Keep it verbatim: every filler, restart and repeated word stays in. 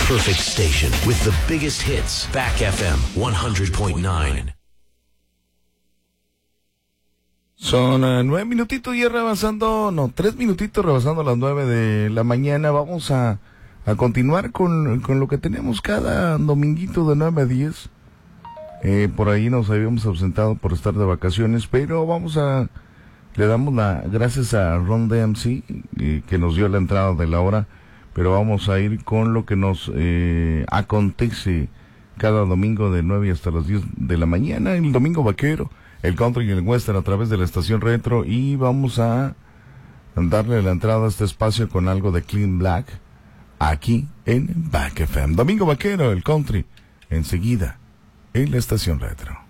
perfect station with the biggest hits. Back F M one hundred point nine. Son uh, nueve minutitos ya rebasando, no, tres minutitos rebasando las nueve de la mañana. Vamos a, a continuar con, con lo que tenemos cada dominguito de nueve a diez. Eh, por ahí nos habíamos ausentado por estar de vacaciones, pero vamos a, le damos la gracias a Ron D M C eh, que nos dio la entrada de la hora, pero vamos a ir con lo que nos eh, acontece cada domingo de nueve hasta las diez de la mañana, el domingo vaquero, el country y el western a través de la estación retro, y vamos a darle la entrada a este espacio con algo de Clean Black aquí en Back F M. Domingo vaquero, el country, enseguida en la estación retro.